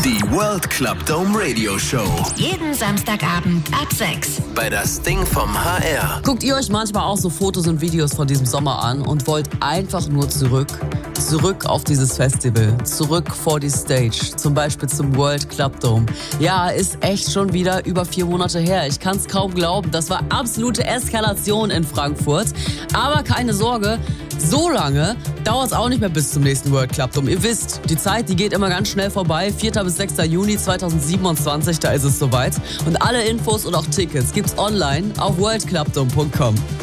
Die World Club Dome Radio Show. Jeden Samstagabend ab 6. Bei das Ding vom HR. Guckt ihr euch manchmal auch so Fotos und Videos von diesem Sommer an und wollt einfach nur zurück auf dieses Festival, zurück vor die Stage, zum Beispiel zum World Club Dome. Ja, ist echt schon wieder über 4 Monate her. Ich kann es kaum glauben, das war absolute Eskalation in Frankfurt. Aber keine Sorge, so lange dauert es auch nicht mehr bis zum nächsten World Club Dome. Ihr wisst, die Zeit, die geht immer ganz schnell vorbei. 4. bis 6. Juni 2027, da ist es soweit. Und alle Infos und auch Tickets gibt's online auf worldclubdome.com.